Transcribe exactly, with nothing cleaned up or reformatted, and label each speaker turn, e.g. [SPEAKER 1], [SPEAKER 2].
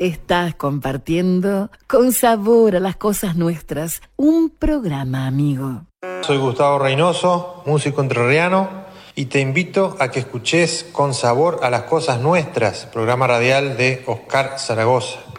[SPEAKER 1] Estás compartiendo con sabor a las cosas nuestras un programa amigo.
[SPEAKER 2] Soy Gustavo Reynoso, músico entrerriano, y te invito a que escuches Con sabor a las cosas nuestras, programa radial de Oscar Zaragoza.